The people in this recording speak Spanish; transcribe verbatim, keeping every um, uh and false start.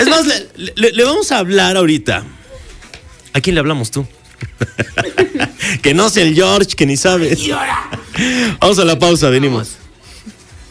Es más, le, le, le vamos a hablar ahorita. ¿A quién le hablamos tú? Que no sea el George, que ni sabe. Vamos a la pausa, venimos.